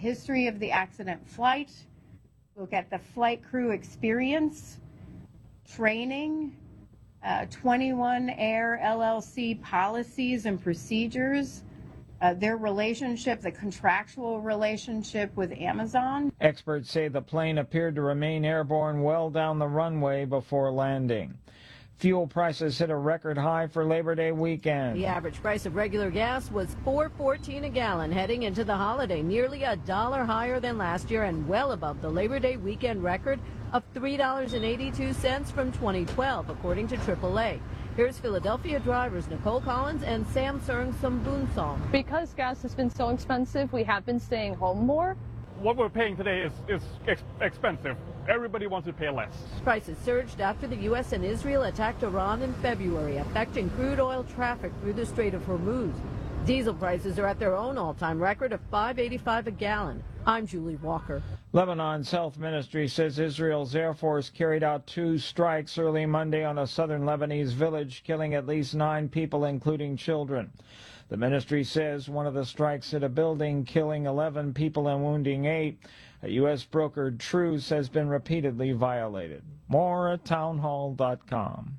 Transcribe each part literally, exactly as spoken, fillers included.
history of the accident flight, look at the flight crew experience, training, uh, twenty-one Air L L C policies and procedures, uh, their relationship, the contractual relationship with Amazon. Experts say the plane appeared to remain airborne well down the runway before landing. Fuel prices hit a record high for Labor Day weekend. The average price of regular gas was four fourteen a gallon heading into the holiday, nearly a dollar higher than last year and well above the Labor Day weekend record of three dollars and eighty-two cents from twenty twelve, according to triple A. Here's Philadelphia drivers Nicole Collins and Samsung Sambunsong. Because gas has been so expensive, we have been staying home more. What we're paying today is, is ex expensive. Everybody wants to pay less. Prices surged after the U S and Israel attacked Iran in February, affecting crude oil traffic through the Strait of Hormuz. Diesel prices are at their own all-time record of five eighty-five a gallon. I'm Julie Walker. Lebanon's health ministry says Israel's Air Force carried out two strikes early Monday on a southern Lebanese village, killing at least nine people, including children. The ministry says one of the strikes hit a building, killing eleven people and wounding eight. A U S brokered truce has been repeatedly violated. More at townhall dot com.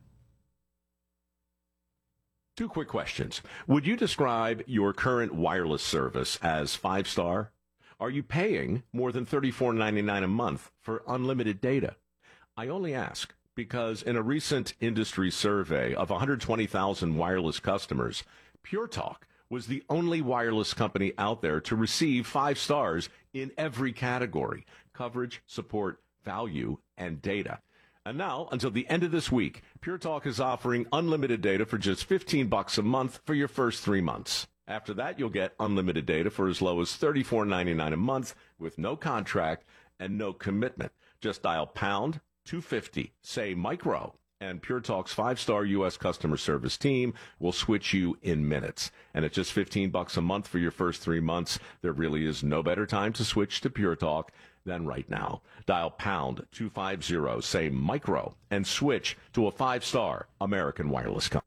Two quick questions. Would you describe your current wireless service as five-star? Are you paying more than thirty-four ninety-nine a month for unlimited data? I only ask because in a recent industry survey of one hundred twenty thousand wireless customers, Pure Talk was the only wireless company out there to receive five stars in every category: coverage, support, value, and data. And now, until the end of this week, Pure Talk is offering unlimited data for just fifteen bucks a month for your first three months. After that, you'll get unlimited data for as low as thirty-four ninety-nine a month with no contract and no commitment. Just dial pound two fifty, say micro, and Pure Talk's five-star U S customer service team will switch you in minutes. And at just fifteen bucks a month for your first three months, there really is no better time to switch to Pure Talk than right now. Dial pound two fifty, say micro, and switch to a five-star American wireless company.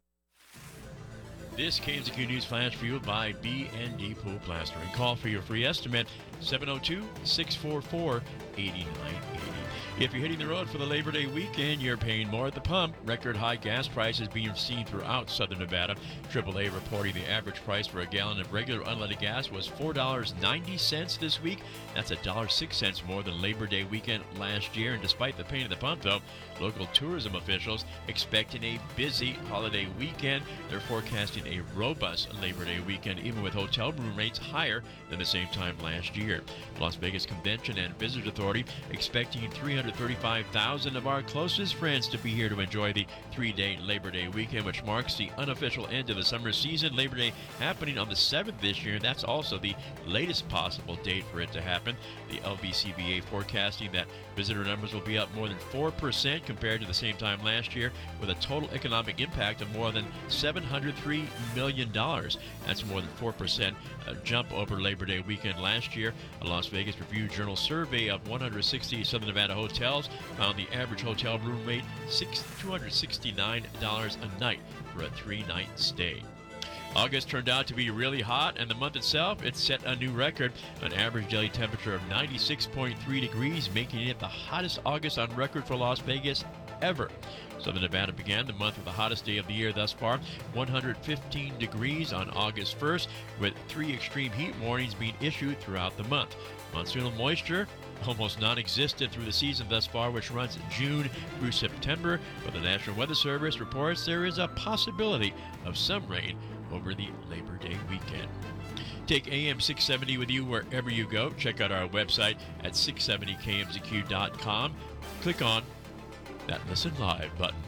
This K M Z Q News Flash fueled by B and D Pool Plastering. Call for your free estimate, seven oh two, six four four, eight nine eight oh. If you're hitting the road for the Labor Day weekend, you're paying more at the pump. Record high gas prices being seen throughout southern Nevada. triple A reporting the average price for a gallon of regular unleaded gas was four dollars and ninety cents this week. That's one dollar and six cents more than Labor Day weekend last year. And despite the pain at the pump, though, local tourism officials expecting a busy holiday weekend. They're forecasting a robust Labor Day weekend, even with hotel room rates higher than the same time last year. Las Vegas Convention and Visitors Authority expecting three hundred thirty-five thousand of our closest friends to be here to enjoy the three-day Labor Day weekend, which marks the unofficial end of the summer season. Labor Day happening on the seventh this year. That's also the latest possible date for it to happen. The L V C V A forecasting that visitor numbers will be up more than four percent compared to the same time last year, with a total economic impact of more than seven hundred three million dollars. That's more than four percent jump over Labor Day weekend last year. A Las Vegas Review-Journal survey of one hundred sixty Southern Nevada hotels found the average hotel room rate two hundred sixty-nine dollars a night for a three-night stay. August turned out to be really hot, and the month itself, it set a new record, an average daily temperature of ninety-six point three degrees, making it the hottest August on record for Las Vegas ever. Southern Nevada began the month with the hottest day of the year thus far, one hundred fifteen degrees on August first, with three extreme heat warnings being issued throughout the month. Monsoonal moisture almost non-existent through the season thus far, which runs June through September, but the National Weather Service reports there is a possibility of some rain over the Labor Day weekend. Take A M six seventy with you wherever you go. Check out our website at six seventy K M Z Q dot com. Click on that Listen Live button.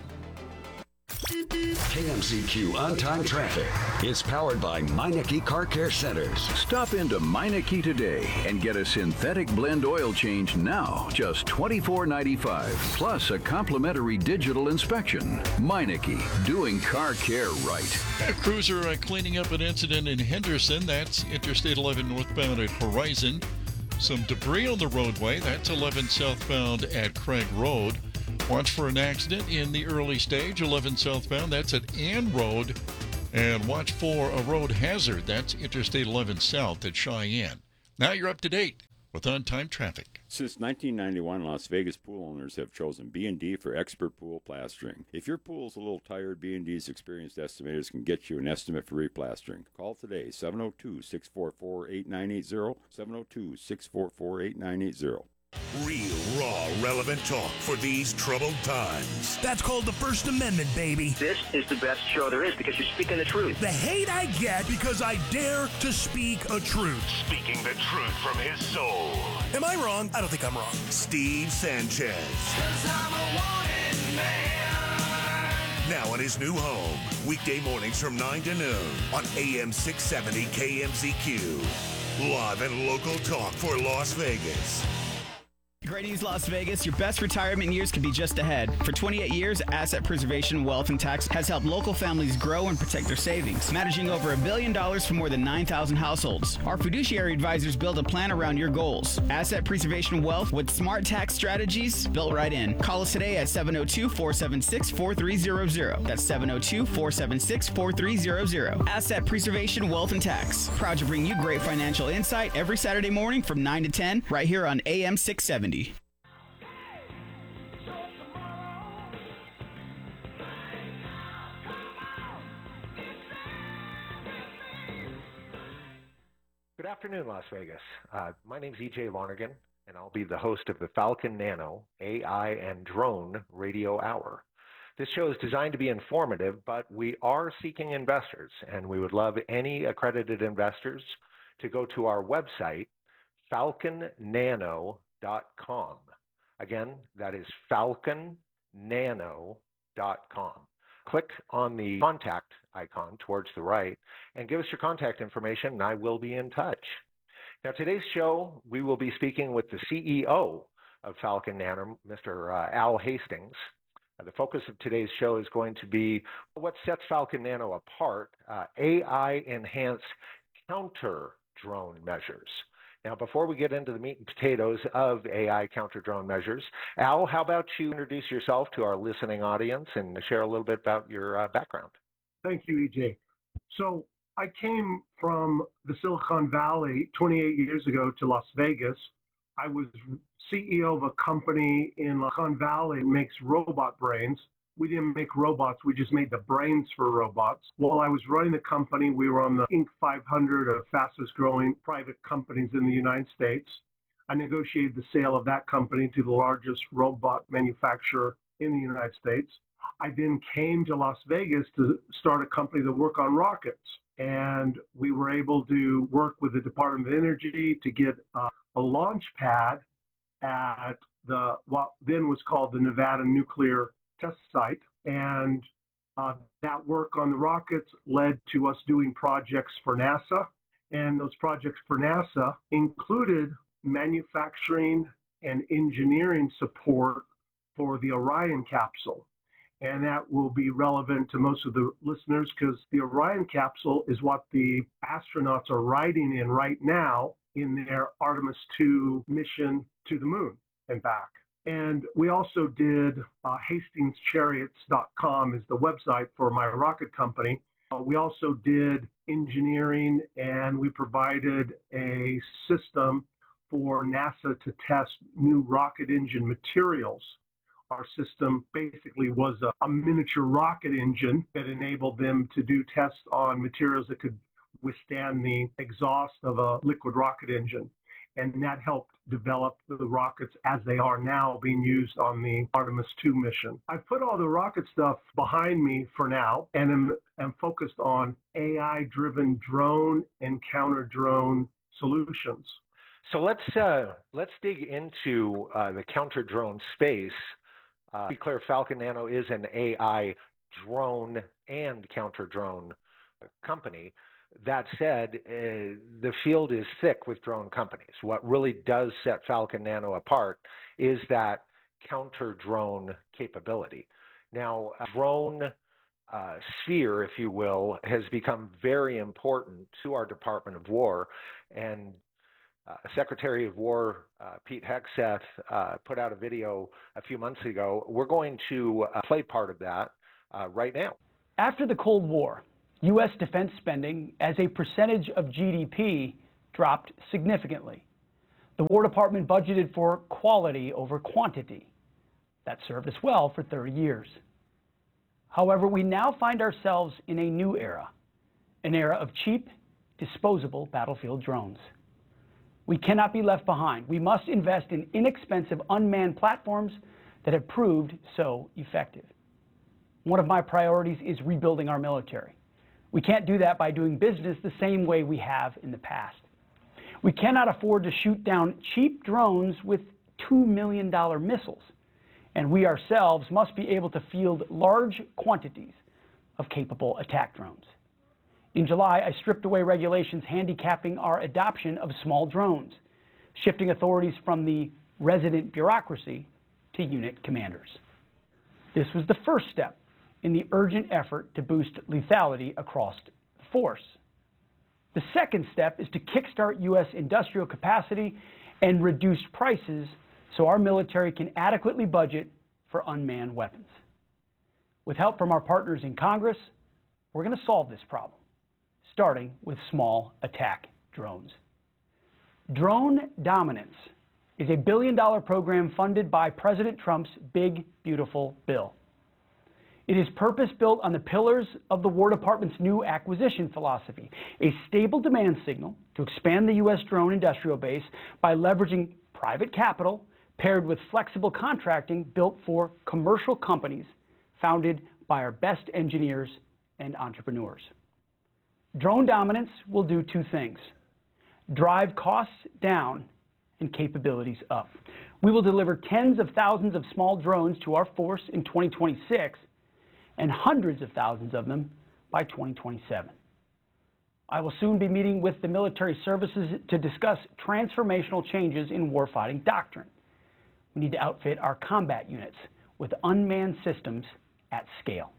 K M Z Q On-Time Traffic is powered by Meineke Car Care Centers. Stop into Meineke today and get a synthetic blend oil change now, just twenty-four ninety-five, plus a complimentary digital inspection. Meineke, doing car care right. A cruiser uh, cleaning up an incident in Henderson. That's Interstate eleven northbound at Horizon. Some debris on the roadway. That's eleven southbound at Craig Road. Watch for an accident in the early stage, eleven southbound, that's at Ann Road. And watch for a road hazard, that's Interstate eleven south at Cheyenne. Now you're up to date. with on-time traffic. Since nineteen ninety-one, Las Vegas pool owners have chosen B and D for expert pool plastering. If your pool's a little tired, B and D's experienced estimators can get you an estimate for replastering. Call today, seven oh two, six four four, eight nine eight zero, seven oh two, six four four, eight nine eight zero. Real, raw, relevant talk for these troubled times. That's called the First Amendment, baby. This is the best show there is because you're speaking the truth. The hate I get because I dare to speak a truth. Speaking the truth from his soul. Am I wrong? I don't think I'm wrong. Steve Sanchez. 'Cause I'm a wanted man. Now in his new home, weekday mornings from nine to noon on A M six seventy K M Z Q. Live and local talk for Las Vegas. Great news, Las Vegas. Your best retirement years could be just ahead. For twenty-eight years, Asset Preservation Wealth and Tax has helped local families grow and protect their savings, managing over a billion dollars for more than nine thousand households. Our fiduciary advisors build a plan around your goals. Asset Preservation Wealth with smart tax strategies built right in. Call us today at seven oh two, four seven six, four three zero zero. That's seven oh two, four seven six, four three zero zero. Asset Preservation Wealth and Tax. Proud to bring you great financial insight every Saturday morning from nine to ten right here on A M six seventy. Good afternoon, Las Vegas. Uh, my name's E J Lonergan, and I'll be the host of the Falcon Nano A I and Drone Radio Hour. This show is designed to be informative, but we are seeking investors, and we would love any accredited investors to go to our website, falcon nano dot com. Again, that is falcon nano dot com. Click on the contact icon towards the right and give us your contact information, and I will be in touch. Now, today's show, we will be speaking with the C E O of Falcon Nano, Mister Uh, Al Hastings. Uh, the focus of today's show is going to be what sets Falcon Nano apart, uh, A I-enhanced counter-drone measures. Now, before we get into the meat and potatoes of A I counter-drone measures, Al, how about you introduce yourself to our listening audience and share a little bit about your uh, background? Thank you, E J. So I came from the Silicon Valley twenty-eight years ago to Las Vegas. I was C E O of a company in Silicon Valley that makes robot brains. We didn't make robots, we just made the brains for robots. While I was running the company, we were on the Inc five hundred of fastest growing private companies in the United States. I negotiated the sale of that company to the largest robot manufacturer in the United States. I then came to Las Vegas to start a company that worked on rockets. And we were able to work with the Department of Energy to get uh, a launch pad at the what then was called the Nevada Nuclear Test Site. And uh, that work on the rockets led to us doing projects for NASA. And those projects for NASA included manufacturing and engineering support for the Orion capsule. And that will be relevant to most of the listeners because the Orion capsule is what the astronauts are riding in right now in their Artemis two mission to the moon and back. And we also did uh, Hastings Chariots dot com is the website for my rocket company. Uh, we also did engineering, and we provided a system for NASA to test new rocket engine materials. Our system basically was a, a miniature rocket engine that enabled them to do tests on materials that could withstand the exhaust of a liquid rocket engine. And that helped develop the rockets as they are now being used on the Artemis two mission. I've put all the rocket stuff behind me for now and am, am focused on A I-driven drone and counter-drone solutions. So let's uh, let's dig into uh, the counter-drone space. Uh, to be clear, Falcon Nano is an A I drone and counter-drone company. That said, uh, the field is thick with drone companies. What really does set Falcon Nano apart is that counter-drone capability. Now, a drone uh, sphere, if you will, has become very important to our Department of War, and Uh, Secretary of War uh, Pete Hegseth uh, put out a video a few months ago. We're going to uh, play part of that uh, right now. After the Cold War, U S defense spending as a percentage of G D P dropped significantly. The War Department budgeted for quality over quantity. That served us well for thirty years. However, we now find ourselves in a new era, an era of cheap, disposable battlefield drones. We cannot be left behind. We must invest in inexpensive unmanned platforms that have proved so effective. One of my priorities is rebuilding our military. We can't do that by doing business the same way we have in the past. We cannot afford to shoot down cheap drones with two million dollar missiles, and we ourselves must be able to field large quantities of capable attack drones. In July, I stripped away regulations handicapping our adoption of small drones, shifting authorities from the resident bureaucracy to unit commanders. This was the first step in the urgent effort to boost lethality across the force. The second step is to kickstart U S industrial capacity and reduce prices so our military can adequately budget for unmanned weapons. With help from our partners in Congress, we're going to solve this problem, starting with small attack drones. Drone Dominance is a billion dollar program funded by President Trump's Big Beautiful Bill. It is purpose-built on the pillars of the War Department's new acquisition philosophy, a stable demand signal to expand the U S drone industrial base by leveraging private capital paired with flexible contracting built for commercial companies founded by our best engineers and entrepreneurs. Drone Dominance will do two things: drive costs down and capabilities up. We will deliver tens of thousands of small drones to our force in twenty twenty-six and hundreds of thousands of them by twenty twenty-seven. I will soon be meeting with the military services to discuss transformational changes in warfighting doctrine. We need to outfit our combat units with unmanned systems at scale.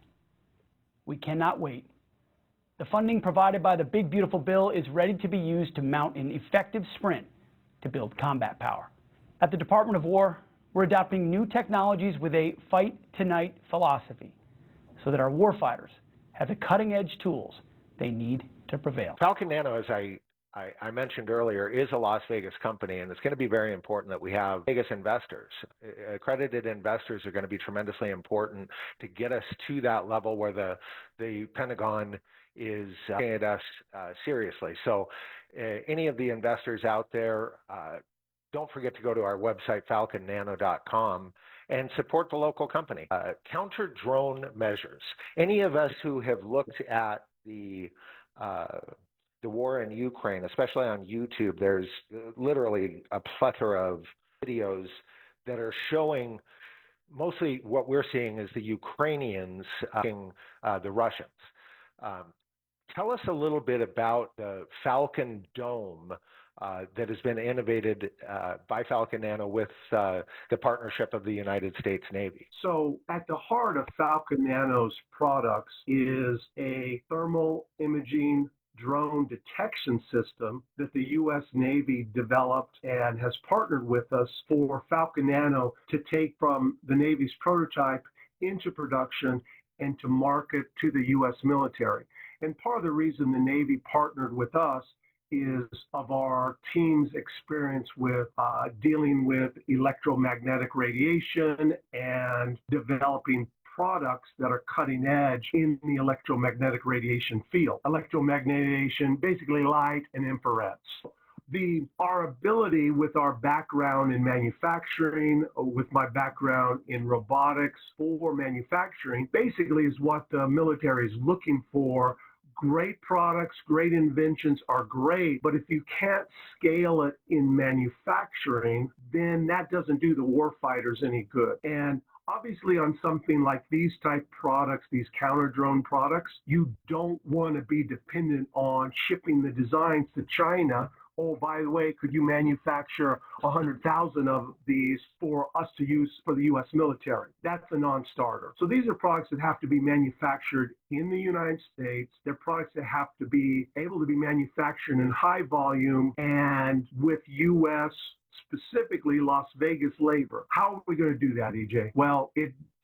We cannot wait. The funding provided by the Big Beautiful Bill is ready to be used to mount an effective sprint to build combat power. At the Department of War, we're adopting new technologies with a fight tonight philosophy so that our warfighters have the cutting-edge tools they need to prevail. Falcon Nano, as I, I, I mentioned earlier, is a Las Vegas company, and it's going to be very important that we have Vegas investors. Accredited investors are going to be tremendously important to get us to that level where the, the Pentagon is uh, taking us uh, seriously. So uh, any of the investors out there, uh, don't forget to go to our website, falcon nano dot com, and support the local company. Uh, counter drone measures. Any of us who have looked at the uh, the war in Ukraine, especially on YouTube, there's literally a plethora of videos that are showing mostly what we're seeing is the Ukrainians uh, uh, the Russians. Um, tell us a little bit about the Falcon Dome uh, that has been innovated uh, by Falcon Nano with uh, the partnership of the United States Navy. So at the heart of Falcon Nano's products is a thermal imaging drone detection system that the U S Navy developed and has partnered with us for Falcon Nano to take from the Navy's prototype into production and to market to the U S military. And part of the reason the Navy partnered with us is of our team's experience with uh, dealing with electromagnetic radiation and developing products that are cutting edge in the electromagnetic radiation field. Electromagnetation, basically light and infrared. The, our ability with our background in manufacturing, with my background in robotics for manufacturing, basically is what the military is looking for. Great products, great inventions are great, but if you can't scale it in manufacturing, then that doesn't do the warfighters any good. And obviously on something like these type products, these counter-drone products, you don't want to be dependent on shipping the designs to China. Oh, by the way, could you manufacture one hundred thousand of these for us to use for the U S military? That's a non-starter. So these are products that have to be manufactured in the United States. They're products that have to be able to be manufactured in high volume and with U S, specifically Las Vegas labor. How are we going to do that, E J? Well, it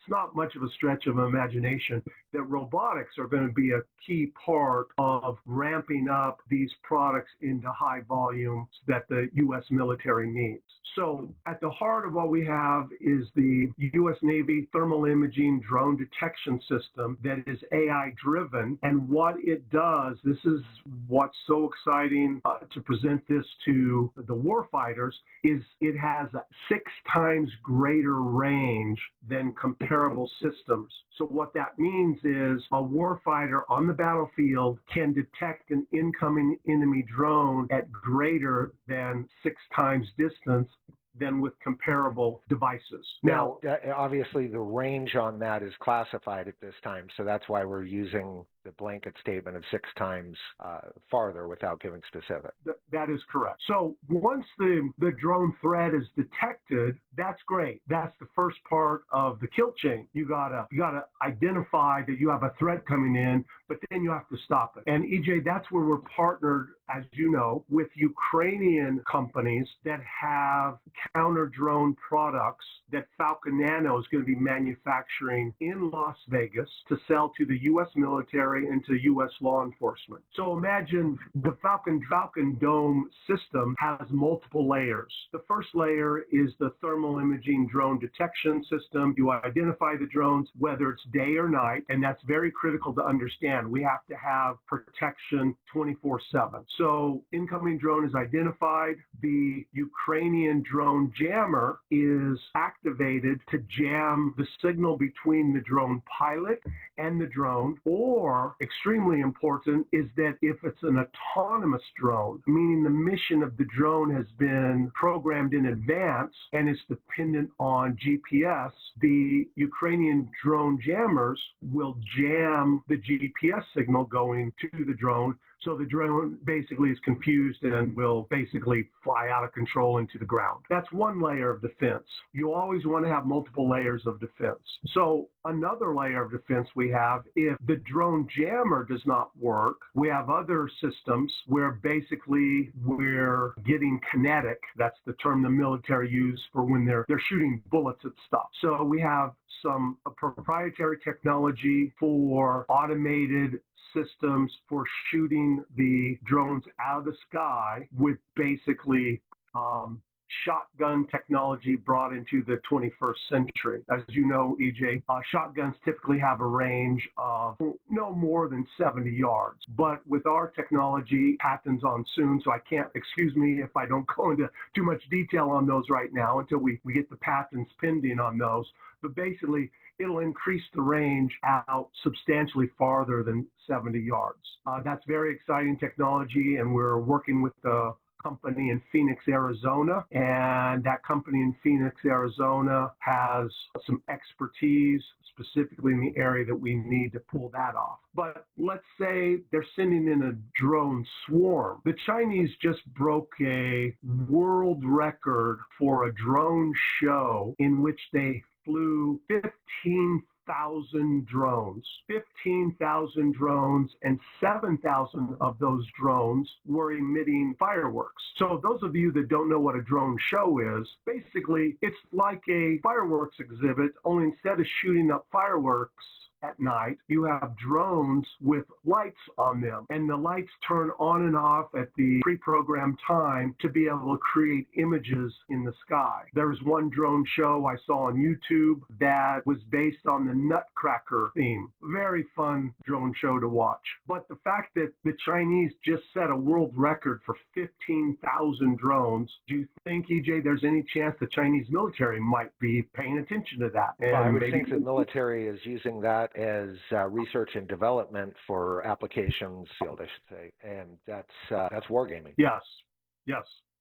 it's not much of a stretch of imagination that robotics are going to be a key part of ramping up these products into high volumes that the U S military needs. So at the heart of what we have is the U S Navy thermal imaging drone detection system that is A I driven. And what it does, this is what's so exciting uh, to present this to the warfighters, is it has a six times greater range than comparable systems. So what that means is a warfighter on the battlefield can detect an incoming enemy drone at greater than six times distance than with comparable devices. Now, uh, obviously, the range on that is classified at this time, so that's why we're using the blanket statement of six times uh, farther without giving specific. Th- that is correct. So once the, the drone threat is detected, that's great. That's the first part of the kill chain. You gotta you gotta identify that you have a threat coming in, but then you have to stop it. And E J, that's where we're partnered, as you know, with Ukrainian companies that have counter drone products that Falcon Nano is going to be manufacturing in Las Vegas to sell to the U S military and to U S law enforcement. So imagine the Falcon Falcon Dome system has multiple layers. The first layer is the thermal imaging drone detection system. You identify the drones, whether it's day or night, and that's very critical to understand. We have to have protection twenty-four seven. So incoming drone is identified. The Ukrainian drone jammer is activated to jam the signal between the drone pilot and the drone, or extremely important is that if it's an autonomous drone, meaning the mission of the drone has been programmed in advance and is dependent on G P S, the Ukrainian drone jammers will jam the G P S signal going to the drone. So the drone basically is confused and will basically fly out of control into the ground. That's one layer of defense. You always want to have multiple layers of defense. So another layer of defense we have, if the drone jammer does not work, we have other systems where basically we're getting kinetic. That's the term the military use for when they're they're shooting bullets at stuff. So we have some proprietary technology for automated systems for shooting the drones out of the sky with basically um, shotgun technology brought into the twenty-first century. As you know, E J, uh, shotguns typically have a range of no more than seventy yards. But with our technology, patents on soon, so I can't, excuse me if I don't go into too much detail on those right now until we, we get the patents pending on those. But basically, it'll increase the range out substantially farther than seventy yards. Uh, that's very exciting technology, and we're working with the company in Phoenix, Arizona, and that company in Phoenix, Arizona has some expertise specifically in the area that we need to pull that off. But let's say they're sending in a drone swarm. The Chinese just broke a world record for a drone show in which they flew fifteen thousand drones. fifteen thousand drones, and seven thousand of those drones were emitting fireworks. So those of you that don't know what a drone show is, basically it's like a fireworks exhibit, only instead of shooting up fireworks at night, you have drones with lights on them, and the lights turn on and off at the pre-programmed time to be able to create images in the sky. There was one drone show I saw on YouTube that was based on the Nutcracker theme. Very fun drone show to watch. But the fact that the Chinese just set a world record for fifteen thousand drones, do you think, E J, there's any chance the Chinese military might be paying attention to that? Well, I would maybe think the military is using that as uh, research and development for applications field, I should say, and that's uh, that's wargaming. Yes, yes.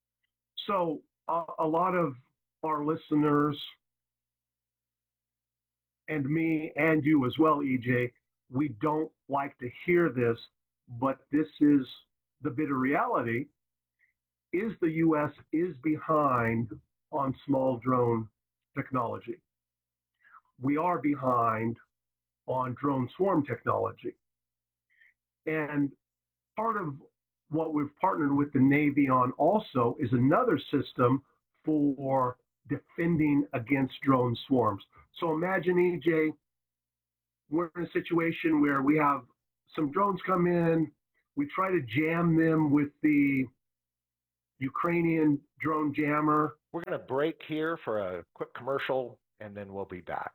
So uh, a lot of our listeners and me and you as well, E J, we don't like to hear this, but this is the bitter reality, is the U S is behind on small drone technology. We are behind on drone swarm technology. And part of what we've partnered with the Navy on also is another system for defending against drone swarms. So imagine, E J, we're in a situation where we have some drones come in, we try to jam them with the Ukrainian drone jammer. We're going to break here for a quick commercial, and then we'll be back.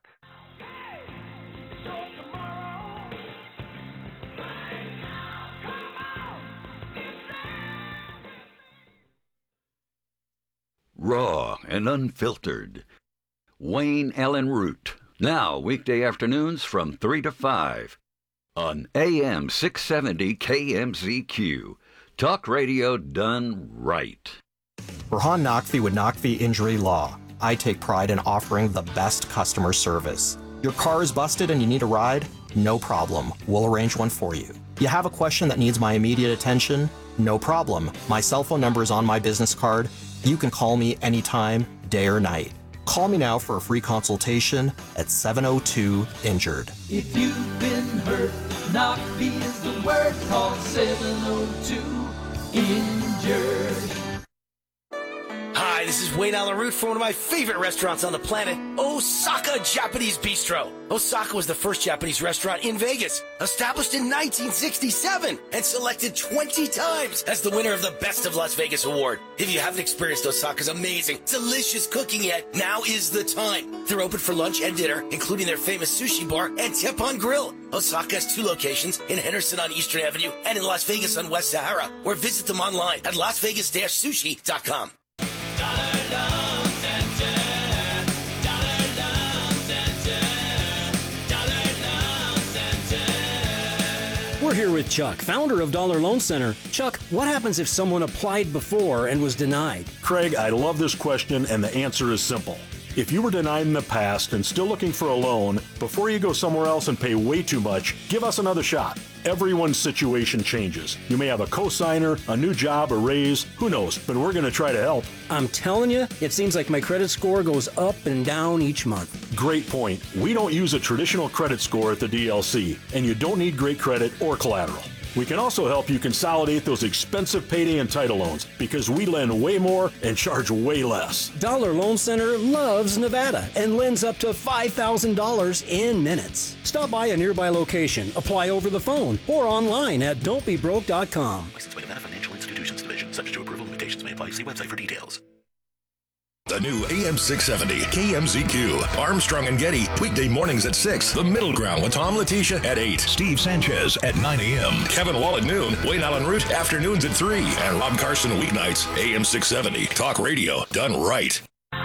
Raw and unfiltered. Wayne Allen Root. Now, weekday afternoons from three to five on A M six seventy K M Z Q. Talk radio done right. Burhan Naqvi with Naqvi Injury Law. I take pride in offering the best customer service. Your car is busted and you need a ride? No problem. We'll arrange one for you. You have a question that needs my immediate attention? No problem. My cell phone number is on my business card. You can call me anytime, day or night. Call me now for a free consultation at seven oh two injured. If you've been hurt, Naqvi is the word. Call seven oh two injured. Hi, this is Wayne Allen Root from one of my favorite restaurants on the planet, Osaka Japanese Bistro. Osaka was the first Japanese restaurant in Vegas, established in nineteen sixty-seven and selected twenty times as the winner of the Best of Las Vegas award. If you haven't experienced Osaka's amazing, delicious cooking yet, now is the time. They're open for lunch and dinner, including their famous sushi bar and Teppanyaki Grill. Osaka has two locations, in Henderson on Eastern Avenue and in Las Vegas on West Sahara, or visit them online at las vegas dash sushi dot com. We're here with Chuck, founder of Dollar Loan Center. Chuck, what happens if someone applied before and was denied? Craig, I love this question, and the answer is simple. If you were denied in the past and still looking for a loan, before you go somewhere else and pay way too much, give us another shot. Everyone's situation changes. You may have a cosigner, a new job, a raise, who knows, but we're going to try to help. I'm telling you, it seems like my credit score goes up and down each month. Great point. We don't use a traditional credit score at the D L C, and you don't need great credit or collateral. We can also help you consolidate those expensive payday and title loans because we lend way more and charge way less. Dollar Loan Center loves Nevada and lends up to five thousand dollars in minutes. Stop by a nearby location, apply over the phone, or online at don't be broke dot com. Licensed by Nevada Financial Institutions Division. Subject to approval, limitations may apply. See website for details. The new A M six seventy K M Z Q. Armstrong and Getty, weekday mornings at six. The Middle Ground with Tom Letitia at eight. Steve Sanchez at nine a.m. Kevin Wall at noon. Wayne Allen Root afternoons at three. And Rob Carson weeknights. A M six seventy. Talk radio done right.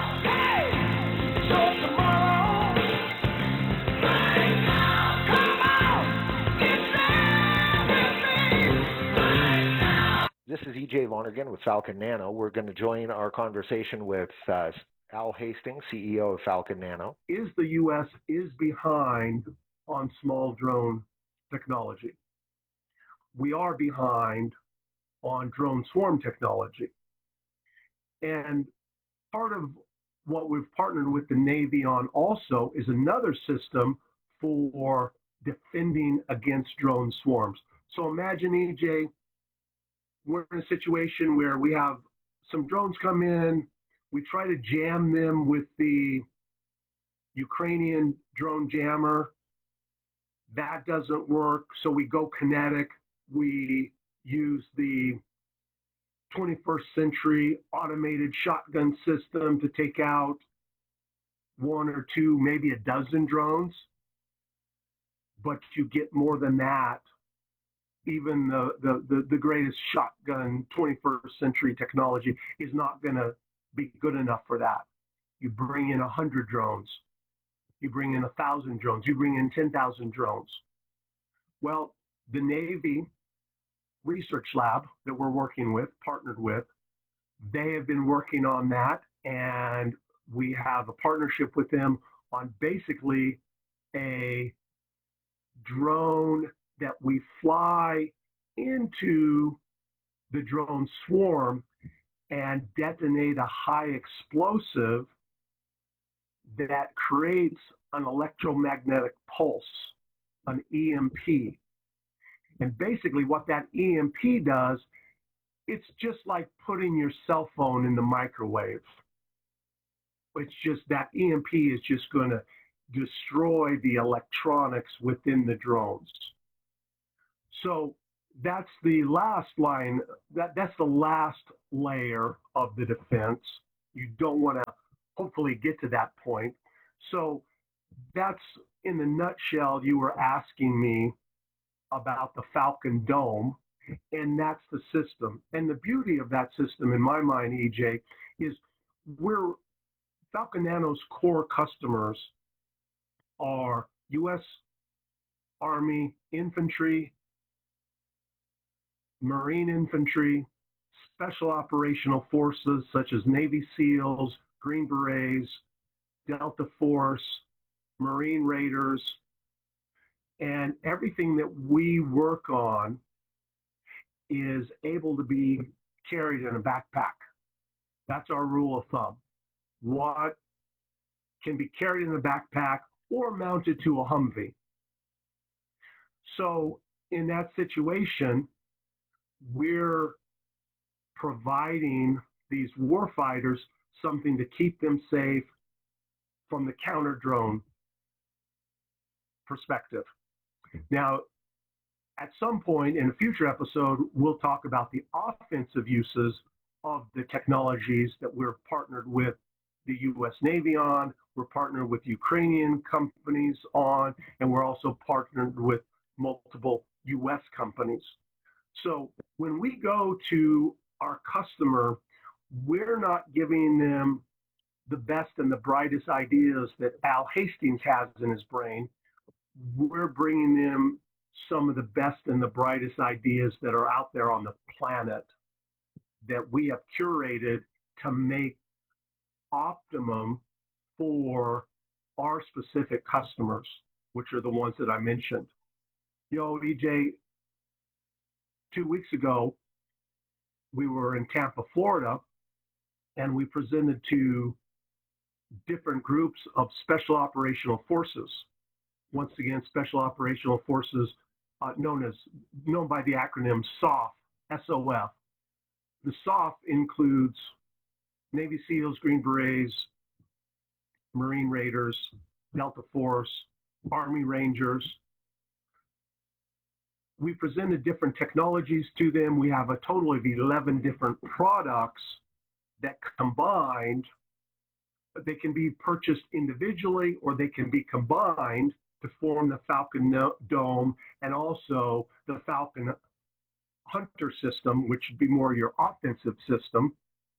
This is E J Lonergan with Falcon Nano. We're going to join our conversation with uh, Al Hastings, C E O of Falcon Nano. Is the U S is behind on small drone technology. We are behind on drone swarm technology. And part of what we've partnered with the Navy on also is another system for defending against drone swarms. So imagine, E J, we're in a situation where we have some drones come in, we try to jam them with the Ukrainian drone jammer. That doesn't work, so we go kinetic. We use the twenty-first century automated shotgun system to take out one or two, maybe a dozen drones. But you get more than that. Even the, the, the, the greatest shotgun twenty-first century technology is not going to be good enough for that. You bring in one hundred drones. You bring in one thousand drones. You bring in ten thousand drones. Well, the Navy Research Lab that we're working with, partnered with, they have been working on that, and we have a partnership with them on basically a drone that we fly into the drone swarm and detonate a high explosive that creates an electromagnetic pulse, an E M P. And basically what that E M P does, it's just like putting your cell phone in the microwave. it's just that E M P is just going to destroy the electronics within the drones. So that's the last line, that, that's the last layer of the defense. You don't want to hopefully get to that point. So that's, in the nutshell, you were asking me about the Falcon Dome, and that's the system. And the beauty of that system, in my mind, E J, is we're Falcon Nano's core customers are U S Army infantry, Marine infantry, special operational forces such as Navy SEALs, Green Berets, Delta Force, Marine Raiders, and everything that we work on is able to be carried in a backpack. That's our rule of thumb. What can be carried in a backpack or mounted to a Humvee. So in that situation, we're providing these warfighters something to keep them safe from the counter drone perspective. Now, at some point in a future episode, we'll talk about the offensive uses of the technologies that we're partnered with the U S Navy on, we're partnered with Ukrainian companies on, and we're also partnered with multiple U S companies. So when we go to our customer, we're not giving them the best and the brightest ideas that Al Hastings has in his brain. We're bringing them some of the best and the brightest ideas that are out there on the planet that we have curated to make optimum for our specific customers, which are the ones that I mentioned. You know, E J, two weeks ago, we were in Tampa, Florida, and we presented to different groups of special operational forces. Once again, special operational forces uh, known as, known by the acronym S O F, S O F. The S O F includes Navy SEALs, Green Berets, Marine Raiders, Delta Force, Army Rangers. We presented different technologies to them. We have a total of eleven different products that combined, they can be purchased individually or they can be combined to form the Falcon Dome and also the Falcon Hunter system, which would be more your offensive system.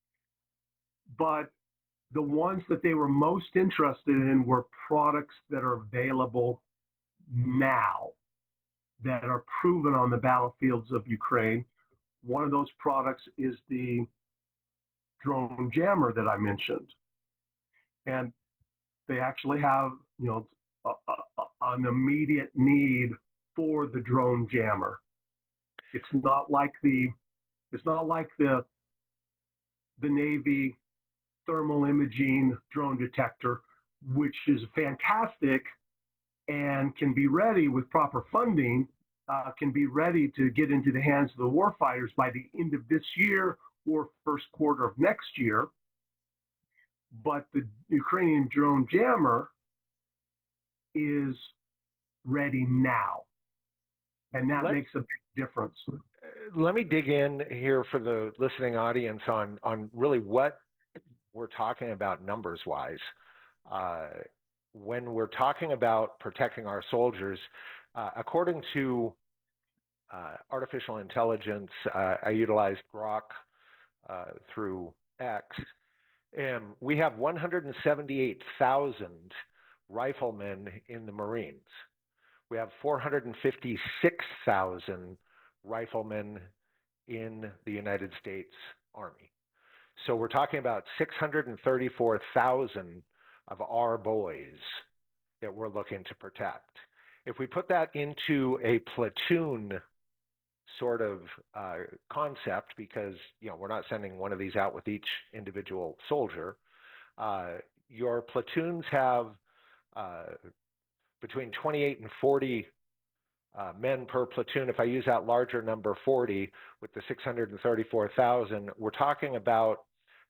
But the ones that they were most interested in were products that are available now, that are proven on the battlefields of Ukraine. One of those products is the drone jammer that I mentioned. And they actually have, you know, a, a, an immediate need for the drone jammer. It's not like the, it's not like the, the Navy thermal imaging drone detector, which is fantastic and can be ready with proper funding, uh, can be ready to get into the hands of the warfighters by the end of this year or first quarter of next year. But the Ukrainian drone jammer is ready now. And that Let's, makes a big difference. Let me dig in here for the listening audience on, on really what we're talking about numbers-wise. Uh, when we're talking about protecting our soldiers, uh, according to uh, artificial intelligence, uh, I utilized Grok uh, through X, and we have one hundred seventy-eight thousand riflemen in the Marines. We have four hundred fifty-six thousand riflemen in the United States Army. So we're talking about six hundred thirty-four thousand of our boys that we're looking to protect. If we put that into a platoon sort of uh, concept, because you know we're not sending one of these out with each individual soldier, uh, your platoons have uh, between twenty-eight and forty uh, men per platoon. If I use that larger number, forty, with the six hundred thirty-four thousand, we're talking about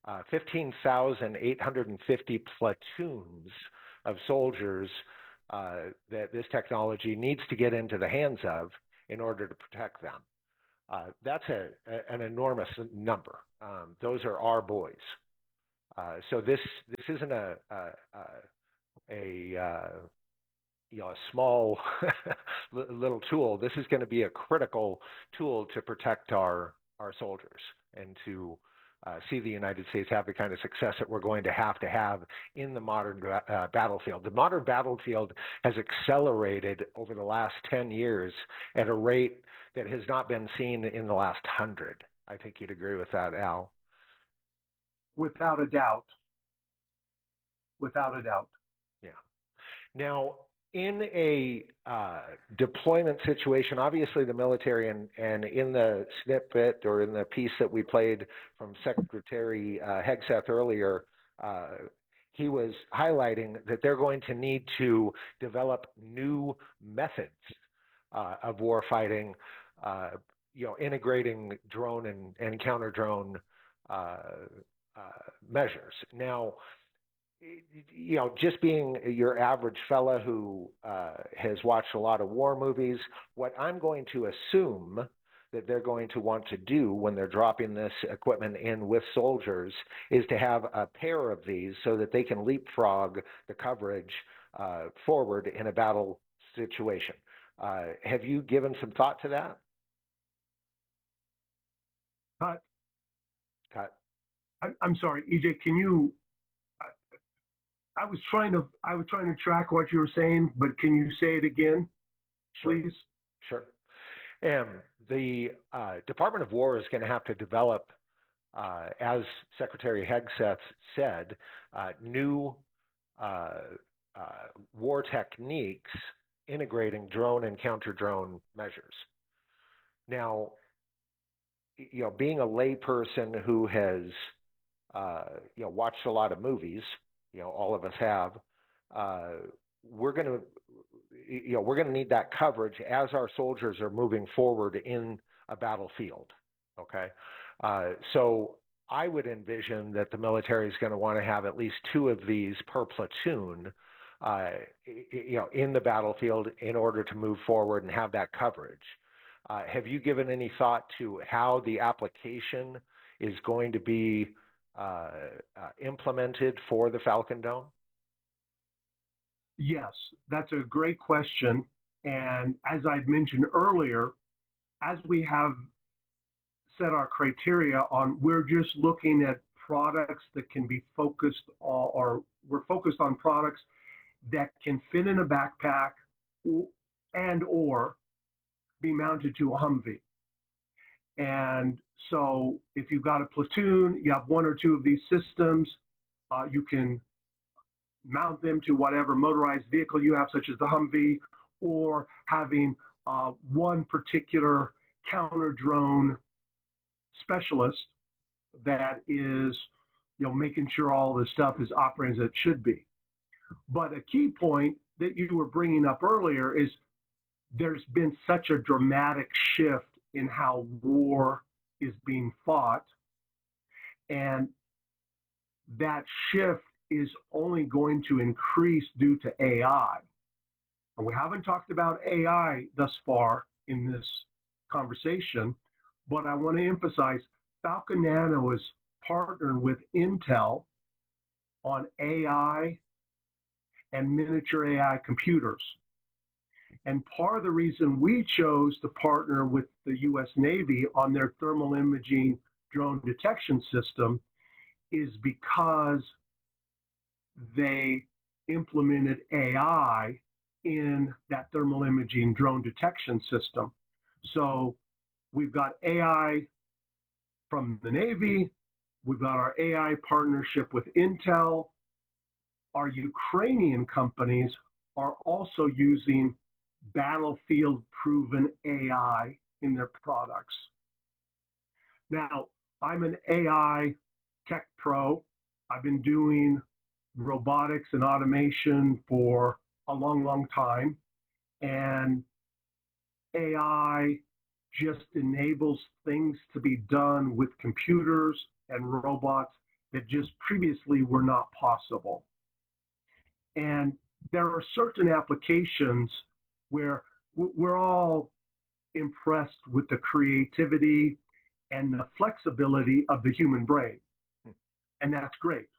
uh, fifteen thousand eight hundred fifty platoons of soldiers uh, that this technology needs to get into the hands of in order to protect them. Uh, that's a, a, an enormous number. Um, those are our boys. Uh, so this this isn't a a, a, uh, you know a small little tool. This is going to be a critical tool to protect our our soldiers and to uh, see the United States have the kind of success that we're going to have to have in the modern uh, battlefield. The modern battlefield has accelerated over the last ten years at a rate that has not been seen in the last hundred. I think you'd agree with that, Al. Without a doubt. Without a doubt. Yeah. Now, in a uh, deployment situation, obviously the military, and, and in the snippet or in the piece that we played from Secretary uh, Hegseth earlier, uh, he was highlighting that they're going to need to develop new methods uh, of warfighting, uh, you know, integrating drone and, and counter-drone uh, uh, measures. Now, you know, just being your average fella who uh, has watched a lot of war movies, what I'm going to assume that they're going to want to do when they're dropping this equipment in with soldiers is to have a pair of these so that they can leapfrog the coverage uh, forward in a battle situation. Uh, have you given some thought to that? Cut. Cut. I'm, I'm sorry, E J, can you, I, I was trying to, I was trying to track what you were saying, but can you say it again, please? Sure. And the uh, Department of War is going to have to develop, uh, as Secretary Hegseth said, uh, new uh, uh, war techniques integrating drone and counter-drone measures. Now, you know, being a layperson who has, uh, you know, watched a lot of movies, you know, all of us have, uh, we're going to, you know, we're going to need that coverage as our soldiers are moving forward in a battlefield. Okay. Uh, so I would envision that the military is going to want to have at least two of these per platoon, uh, you know, in the battlefield in order to move forward and have that coverage. Uh, have you given any thought to how the application is going to be uh, uh, implemented for the Falcon Dome? Yes, that's a great question. And as I'd mentioned earlier, as we have set our criteria on, we're just looking at products that can be focused on, or we're focused on products that can fit in a backpack and or be mounted to a Humvee. And so if you've got a platoon, you have one or two of these systems, uh, you can mount them to whatever motorized vehicle you have, such as the Humvee, or having uh, one particular counter-drone specialist that is, you know, making sure all the stuff is operating as it should be. But a key point that you were bringing up earlier is there's been such a dramatic shift in how war is being fought, and that shift is only going to increase due to A I. And we haven't talked about A I thus far in this conversation, but I want to emphasize Falcon Nano is partnered with Intel on A I and miniature A I computers. And part of the reason we chose to partner with the U S Navy on their thermal imaging drone detection system is because they implemented A I in that thermal imaging drone detection system. So we've got A I from the Navy, we've got our A I partnership with Intel. Our Ukrainian companies are also using battlefield proven A I in their products. Now, I'm an A I tech pro. I've been doing robotics and automation for a long, long time. And A I just enables things to be done with computers and robots that just previously were not possible. And there are certain applications where we're all impressed with the creativity and the flexibility of the human brain. And that's great.